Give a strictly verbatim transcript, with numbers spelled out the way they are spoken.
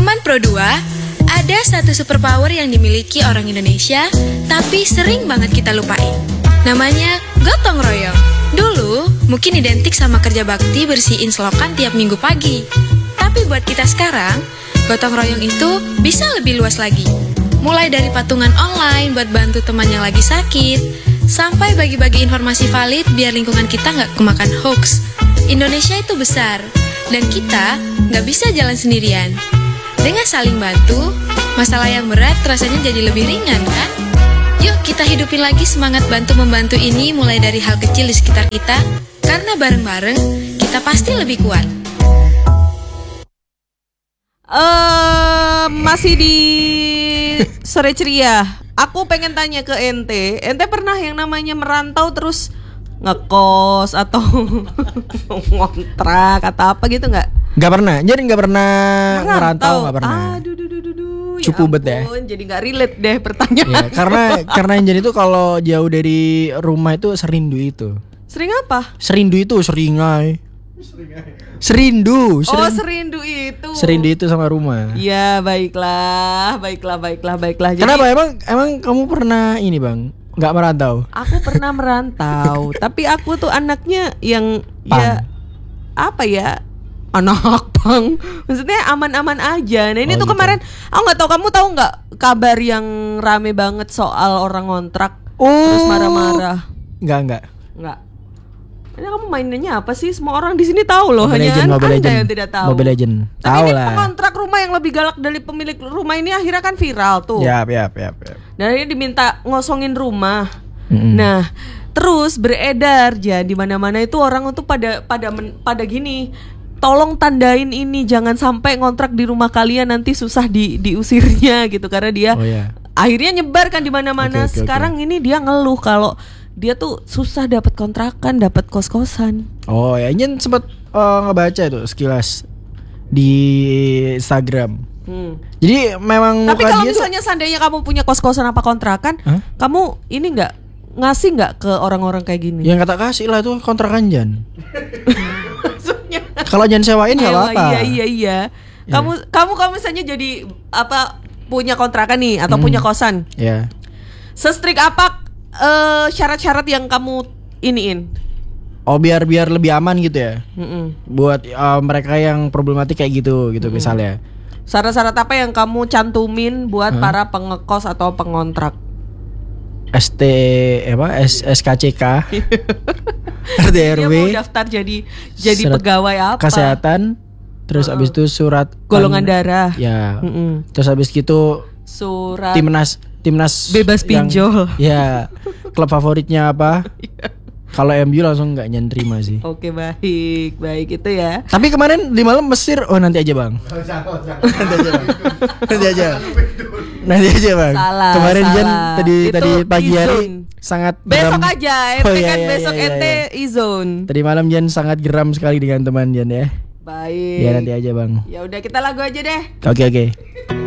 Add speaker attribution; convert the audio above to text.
Speaker 1: Teman Pro dua, ada satu superpower yang dimiliki orang Indonesia, tapi sering banget kita lupain. Namanya gotong royong. Dulu, mungkin identik sama kerja bakti bersihin selokan tiap minggu pagi. Tapi buat kita sekarang, gotong royong itu bisa lebih luas lagi. Mulai dari patungan online buat bantu teman yang lagi sakit, sampai bagi-bagi informasi valid biar lingkungan kita nggak kemakan hoax. Indonesia itu besar, dan kita nggak bisa jalan sendirian. Dengan saling bantu, masalah yang berat rasanya jadi lebih ringan, kan? Yuk kita hidupin lagi semangat bantu-membantu ini mulai dari hal kecil di sekitar kita, karena bareng-bareng kita pasti lebih kuat.
Speaker 2: Uh, masih di Sore Ceria. Aku pengen tanya ke ente, ente pernah yang namanya merantau terus ngekos atau ngontrak atau apa gitu nggak?
Speaker 3: Nggak pernah, jadi nggak pernah merantau, nggak pernah.
Speaker 2: Aduh, duh, duh, duh, duh.
Speaker 3: Cupu
Speaker 2: Ya
Speaker 3: bet ya.
Speaker 2: ampun, jadi nggak relate deh pertanyaan.
Speaker 3: Ya, karena karena yang jadi itu kalau jauh dari rumah itu serindu itu.
Speaker 2: Sering apa?
Speaker 3: Serindu itu seringai. Serindu,
Speaker 2: Oh,
Speaker 3: serin-
Speaker 2: serindu itu.
Speaker 3: serindu itu sama rumah.
Speaker 2: Ya baiklah, baiklah, baiklah, baiklah. Jadi,
Speaker 3: Kenapa emang emang kamu pernah ini bang? Nggak merantau?
Speaker 2: aku pernah merantau, tapi aku tuh anaknya yang
Speaker 3: Pang.
Speaker 2: ya apa ya? Anak pang. Maksudnya aman-aman aja. Nah, ini
Speaker 3: Oh,
Speaker 2: tuh
Speaker 3: gitu.
Speaker 2: kemarin aku nggak tahu, kamu tahu nggak kabar yang rame banget soal orang ngontrak
Speaker 3: Oh.
Speaker 2: terus marah-marah?
Speaker 3: Nggak nggak.
Speaker 2: Nggak. Ini kamu mainannya apa sih? Semua orang di sini tahu loh,
Speaker 3: Mobile
Speaker 2: hanya
Speaker 3: Legend, Mobile
Speaker 2: Anda
Speaker 3: Legend.
Speaker 2: yang tidak tahu.
Speaker 3: Mobile Legend.
Speaker 2: Tapi
Speaker 3: Tahu
Speaker 2: ini
Speaker 3: lah.
Speaker 2: pengontrak rumah yang lebih galak dari pemilik rumah ini akhirnya kan viral tuh.
Speaker 3: Yap, yap, yap, yap.
Speaker 2: Dan ini diminta ngosongin rumah.
Speaker 3: Mm-mm.
Speaker 2: Nah, terus beredar ya di mana-mana itu orang tuh pada pada men, pada gini. Tolong tandain ini, jangan sampai ngontrak di rumah kalian nanti susah di diusirnya gitu, karena dia
Speaker 3: Oh ya.
Speaker 2: akhirnya nyebar kan di mana-mana.
Speaker 3: Oke, oke,
Speaker 2: Sekarang ini dia ngeluh kalau dia tuh susah dapat kontrakan, dapat kos-kosan.
Speaker 3: Oh ya, Jen sempat uh, ngebaca itu sekilas di Instagram.
Speaker 2: Hmm.
Speaker 3: Jadi memang
Speaker 2: Tapi
Speaker 3: muka
Speaker 2: kalau
Speaker 3: dia tuh-
Speaker 2: misalnya seandainya kamu punya kos-kosan apa kontrakan,
Speaker 3: Hah?
Speaker 2: kamu ini nggak ngasih nggak ke orang-orang kayak gini?
Speaker 3: yang kata kasih lah itu kontrakan Jan.
Speaker 2: Maksudnya
Speaker 3: Kalau Jan sewain nggak
Speaker 2: Ewa,
Speaker 3: apa-apa.
Speaker 2: Iya iya iya. Kamu kamu kamu misalnya jadi apa punya kontrakan nih atau
Speaker 3: Hmm.
Speaker 2: punya kosan.
Speaker 3: Ya.
Speaker 2: Se-strict apa eh, syarat-syarat yang kamu iniin?
Speaker 3: Oh biar biar lebih aman gitu ya.
Speaker 2: Mm-mm.
Speaker 3: Buat uh, mereka yang problematik kayak gitu gitu misalnya.
Speaker 2: Syarat-syarat apa yang kamu cantumin buat
Speaker 3: Hah?
Speaker 2: para pengekos atau pengontrak?
Speaker 3: S T apa S SKCK R T R
Speaker 2: Dia
Speaker 3: W
Speaker 2: mau daftar jadi jadi
Speaker 3: surat
Speaker 2: pegawai apa?
Speaker 3: kesehatan, terus habis itu surat
Speaker 2: Golongan
Speaker 3: pan-
Speaker 2: darah.
Speaker 3: Ya.
Speaker 2: Mm-mm.
Speaker 3: Terus habis gitu
Speaker 2: Surat
Speaker 3: timnas timnas
Speaker 2: Bebas
Speaker 3: yang-
Speaker 2: pinjol.
Speaker 3: Ya. Klub favoritnya apa? Kalau M U langsung nggak nyenterima sih.
Speaker 2: Oke, baik, baik itu ya.
Speaker 3: Tapi kemarin di malam Mesir, oh nanti aja bang. Nanti aja bang. Nanti aja. Nanti aja bang.
Speaker 2: Salah,
Speaker 3: Kemarin Jan
Speaker 2: salah.
Speaker 3: tadi
Speaker 2: Itu
Speaker 3: tadi pagi hari
Speaker 2: e-zone.
Speaker 3: sangat
Speaker 2: Besok
Speaker 3: geram.
Speaker 2: aja, ente
Speaker 3: Oh, iya,
Speaker 2: kan
Speaker 3: iya,
Speaker 2: besok
Speaker 3: iya, iya,
Speaker 2: ente
Speaker 3: iya.
Speaker 2: e-zone.
Speaker 3: Tadi malam Jan sangat geram sekali dengan teman Jan ya.
Speaker 2: Baik.
Speaker 3: Ya nanti aja bang.
Speaker 2: Ya udah kita lagu aja deh.
Speaker 3: Oke oke.